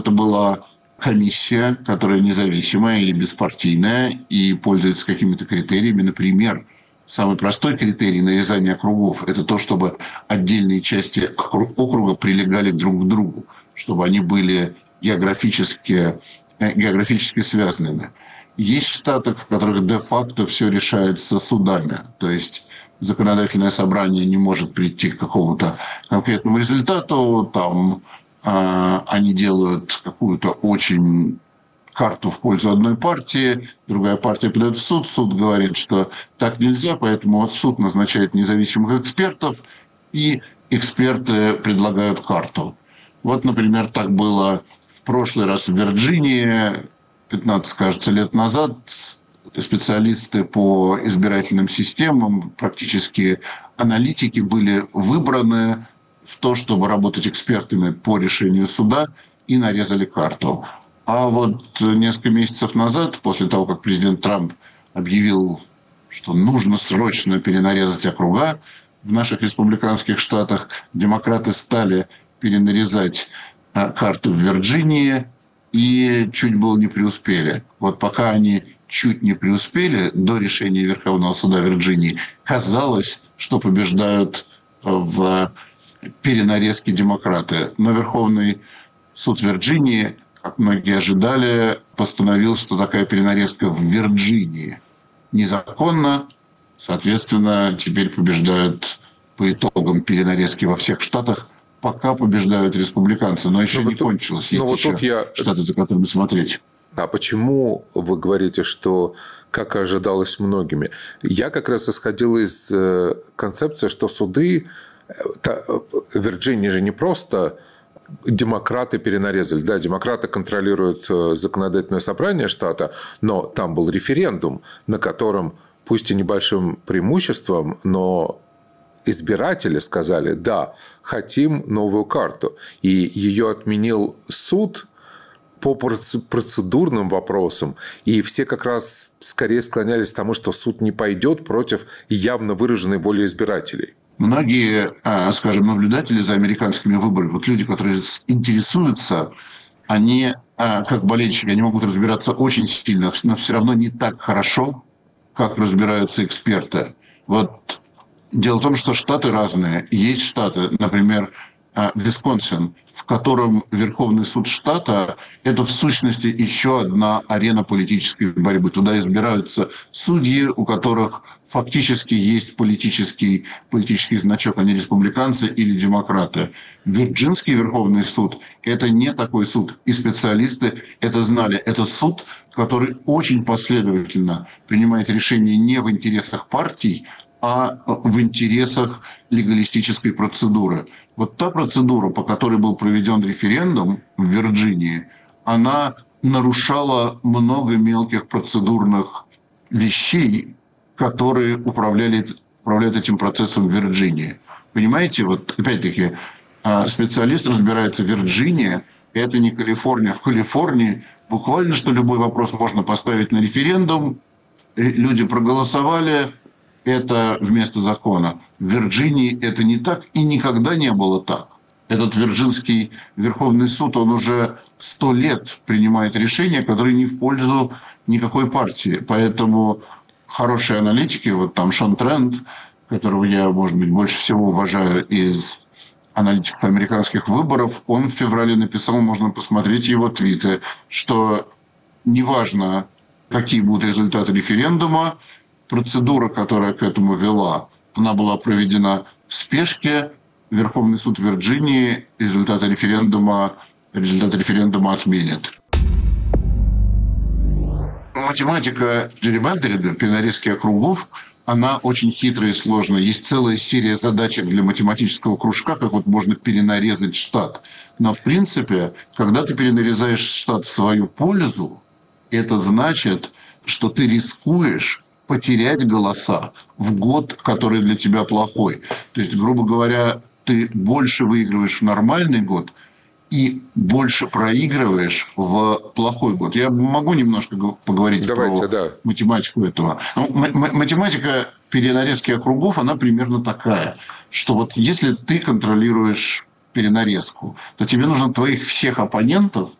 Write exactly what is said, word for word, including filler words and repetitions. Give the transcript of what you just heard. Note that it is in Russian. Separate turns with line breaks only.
это была комиссия, которая независимая и беспартийная, и пользуется какими-то критериями. Например, самый простой критерий нарезания округов – это то, чтобы отдельные части округа прилегали друг к другу, чтобы они были географически, географически связанными. Есть штаты, в которых де-факто все решается судами. То есть законодательное собрание не может прийти к какому-то конкретному результату. Там э, они делают какую-то очень карту в пользу одной партии, другая партия подает в суд, суд говорит, что так нельзя, поэтому суд назначает независимых экспертов, и эксперты предлагают карту. Вот, например, так было в прошлый раз в Вирджинии, пятнадцать, кажется, лет назад. Специалисты по избирательным системам, практически аналитики, были выбраны в то, чтобы работать экспертами по решению суда, и нарезали карту. А вот несколько месяцев назад, после того, как президент Трамп объявил, что нужно срочно перенарезать округа в наших республиканских штатах, демократы стали перенарезать карту в Вирджинии и чуть было не преуспели. Вот пока они чуть не преуспели, до решения Верховного суда Вирджинии, казалось, что побеждают в перенарезке демократы. Но Верховный суд Вирджинии, как многие ожидали, постановил, что такая перенарезка в Вирджинии незаконна. Соответственно, теперь побеждают по итогам перенарезки во всех штатах, пока побеждают республиканцы. Но еще но не вот кончилось. Есть
вот
еще
я...
штаты, за которыми смотреть.
А почему вы говорите, что, как и ожидалось многими? Я как раз исходил из концепции, что суды... Вирджиния же не просто демократы перенарезали. Да, демократы контролируют законодательное собрание штата, но там был референдум, на котором, пусть и небольшим преимуществом, но избиратели сказали: да, хотим новую карту. И ее отменил суд по процедурным вопросам. И все как раз скорее склонялись к тому, что суд не пойдет против явно выраженной воли избирателей.
Многие, скажем, наблюдатели за американскими выборами, вот люди, которые интересуются, они, как болельщики, они могут разбираться очень сильно, но все равно не так хорошо, как разбираются эксперты. Вот дело в том, что штаты разные. Есть штаты, например, Висконсин, в котором Верховный суд штата – это в сущности еще одна арена политической борьбы. Туда избираются судьи, у которых фактически есть политический, политический значок, они республиканцы или демократы. Вирджинский Верховный суд – это не такой суд. И специалисты это знали. Это суд, который очень последовательно принимает решения не в интересах партий, а в интересах легалистической процедуры. Вот та процедура, по которой был проведен референдум в Вирджинии, она нарушала много мелких процедурных вещей, которые управляли, управляют этим процессом в Вирджинии. Понимаете, вот опять-таки специалист разбирается в Вирджинии, это не Калифорния. В Калифорнии буквально что любой вопрос можно поставить на референдум, люди проголосовали, это вместо закона. В Вирджинии это не так и никогда не было так. Этот Вирджинский Верховный суд, он уже сто лет принимает решения, которые не в пользу никакой партии. Поэтому хорошие аналитики, вот там Шон Трент, которого я, может быть, больше всего уважаю из аналитиков американских выборов, он в феврале написал, можно посмотреть его твиты, что неважно, какие будут результаты референдума, процедура, которая к этому вела, она была проведена в спешке. Верховный суд Вирджинии результаты референдума, результаты референдума отменит. Математика джеррибандеринга, перенарезки округов, она очень хитрая и сложная. Есть целая серия задачек для математического кружка, как вот можно перенарезать штат. Но, в принципе, когда ты перенарезаешь штат в свою пользу, это значит, что ты рискуешь потерять голоса в год, который для тебя плохой. То есть, грубо говоря, ты больше выигрываешь в нормальный год и больше проигрываешь в плохой год. Я могу немножко поговорить
Давайте,
про
да.
математику этого. Математика перенарезки округов, она примерно такая, что вот если ты контролируешь перенарезку, то тебе нужно твоих всех оппонентов